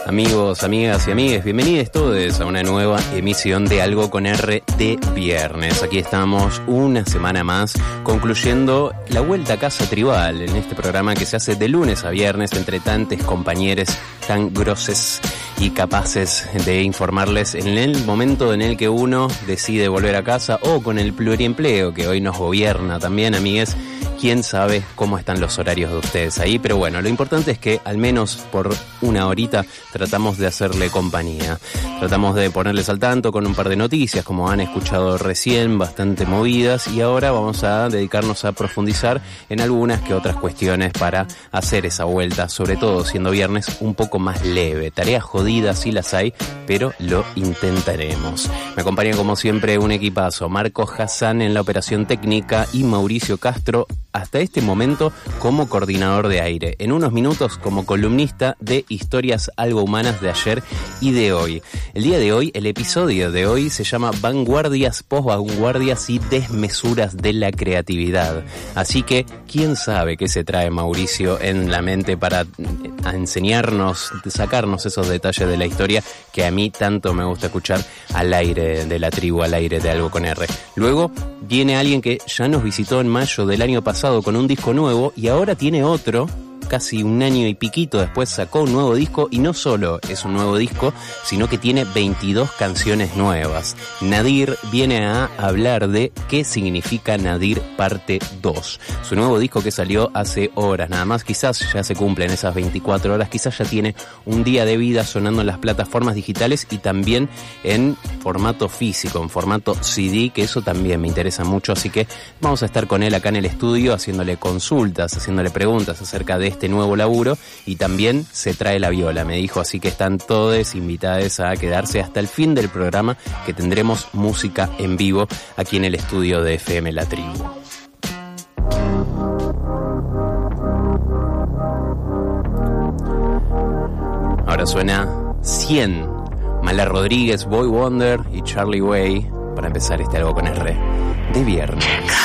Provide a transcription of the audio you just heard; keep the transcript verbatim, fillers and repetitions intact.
Amigos, amigas y amigues, bienvenidos todos a una nueva emisión de Algo con R de viernes. Aquí estamos una semana más concluyendo la vuelta a casa tribal en este programa que se hace de lunes a viernes entre tantos compañeros tan groses y capaces de informarles en el momento en el que uno decide volver a casa o con el pluriempleo que hoy nos gobierna también, amigues. Quién sabe cómo están los horarios de ustedes ahí, pero bueno, lo importante es que al menos por una horita tratamos de hacerle compañía. Tratamos de ponerles al tanto con un par de noticias, como han escuchado recién, bastante movidas, y ahora vamos a dedicarnos a profundizar en algunas que otras cuestiones para hacer esa vuelta, sobre todo siendo viernes, un poco más leve. Tareas jodidas sí las hay, pero lo intentaremos. Me acompañan como siempre un equipazo, Marco Hassan en la operación técnica y Mauricio Castro hasta este momento como coordinador de aire. En unos minutos como columnista de historias algo humanas de ayer y de hoy. El día de hoy, el episodio de hoy se llama Vanguardias, Posvanguardias y Desmesuras de la Creatividad. Así que, ¿quién sabe qué se trae Mauricio en la mente para enseñarnos, sacarnos esos detalles de la historia que a mí tanto me gusta escuchar al aire de la tribu, al aire de Algo con R? Luego viene alguien que ya nos visitó en mayo del año pasado con un disco nuevo y ahora tiene otro. Casi un año y piquito después sacó un nuevo disco, y no solo es un nuevo disco, sino que tiene veintidós canciones nuevas. Nadir viene a hablar de qué significa Nadir parte dos. Su nuevo disco que salió hace horas nada más, quizás ya se cumplen esas veinticuatro horas, quizás ya tiene un día de vida sonando en las plataformas digitales y también en formato físico, en formato C D, que eso también me interesa mucho, así que vamos a estar con él acá en el estudio haciéndole consultas, haciéndole preguntas acerca de este nuevo laburo, y también se trae la viola, me dijo, así que están todos invitados a quedarse hasta el fin del programa, que tendremos música en vivo aquí en el estudio de F M La Tribu. Ahora suena cien, Mala Rodríguez, Boy Wonder y Charlie Way para empezar este Algo con R de viernes.